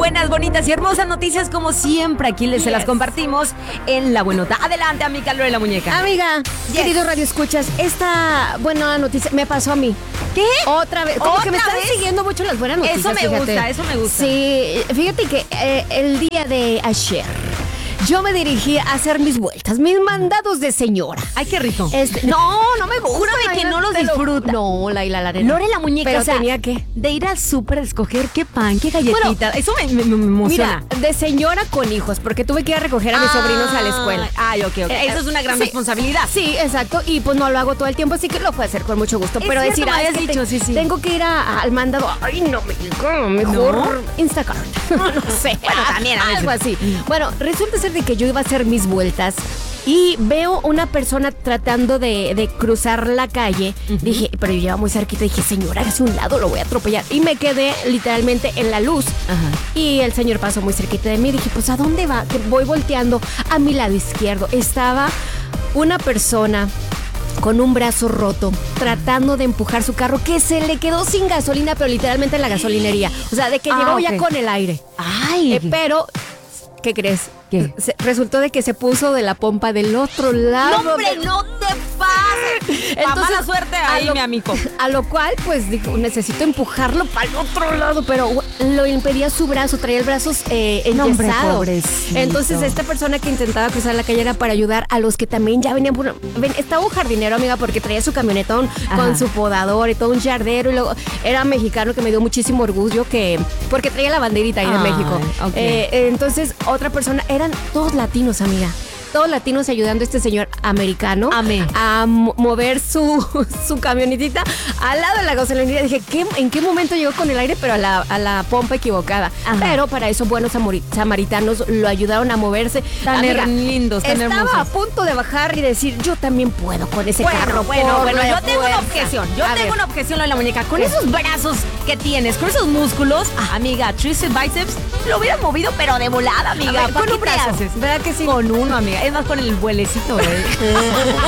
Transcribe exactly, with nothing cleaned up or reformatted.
buenas, bonitas y hermosas noticias como siempre. Aquí les Yes. se las compartimos en La Buenota. Adelante, amiga Lore la Muñeca. Amiga, Yes. querido Radio Escuchas, esta buena noticia me pasó a mí. ¿Qué? Otra vez. Como ¿Otra que me están vez? siguiendo mucho las buenas noticias. Eso me fíjate. gusta, eso me gusta. Sí, fíjate que eh, el día de ayer yo me dirigí a hacer mis vueltas, mis mandados de señora. Ay, qué rico. Este, no, no me gusta. Júrame que Laila, no los te lo- disfruta. No, Laila, la arena. Lore la Muñeca, Pero o sea, tenía que. de ir al súper a escoger qué pan, qué galletita. Eso me, me- me emociona. Mira, de señora con hijos, porque tuve que ir a recoger a mis Ah, sobrinos a la escuela. Ay, ok, ok. Eh, Eso es una gran sí. responsabilidad. Sí, exacto. Y pues no lo hago todo el tiempo, así que lo puedo hacer con mucho gusto. Es Pero cierto, decir, me ah, habías es que dicho, te- sí, sí. tengo que ir a- al mandado. Ay, no, me digo, mejor ¿No? Instacart. No sé. Bueno, también a veces. Algo así. Bueno, resulta ser de que yo iba a hacer mis vueltas y veo una persona tratando de, de cruzar la calle. Dije, pero yo iba muy cerquita. Dije, señora, hacia un lado, lo voy a atropellar. Y me quedé literalmente en la luz. Ajá. Y el señor pasó muy cerquita de mí. Dije, pues, ¿a dónde va? Que voy volteando a mi lado izquierdo. Estaba una persona con un brazo roto, tratando de empujar su carro, que se le quedó sin gasolina, pero literalmente en la gasolinería. O sea, de que Ah, llegó ok. ya con el aire. Ay. Eh, pero, ¿qué crees? ¿Qué? Se- resultó de que se puso de la pompa del otro lado. ¡No, hombre, de- no te pases! Pa' mala suerte a ahí, lo- mi amigo. A lo cual, pues, dijo, necesito empujarlo para el otro lado, pero gu- lo impedía su brazo, traía el brazo eh, No, hombre, enyesado. pobrecito. Entonces, esta persona que intentaba cruzar la calle era para ayudar a los que también ya venían por... ven, estaba un jardinero, amiga, porque traía su camionetón Ajá. con su podador y todo un yardero, y luego era mexicano, que me dio muchísimo orgullo, que porque traía la banderita ahí de Ay, México. ok. Eh, entonces, otra persona, eran todos latinos, amiga. Todos latinos ayudando a este señor americano Amé. a mo- mover su, su camionetita al lado de la gasolinería. Dije, ¿qué, ¿en qué momento llegó con el aire? Pero a la, a la pompa equivocada. Ajá. Pero para eso buenos samori- samaritanos lo ayudaron a moverse. Tan Amiga, her- lindos, tan estaba hermosos. a punto de bajar y decir, yo también puedo con ese carro. Bueno, bueno, por bueno, la yo tengo una fuerza". objeción. Yo A tengo ver. una objeción en la muñeca. Con ¿Qué? esos brazos que tienes, con esos músculos, amiga, tristed biceps, lo hubieras movido, pero de volada, amiga. A ver, ¿Para con qué un te brazo. haces? ¿Verdad que sí? Con uno, amiga. Es más, con el vuelecito, ¿eh?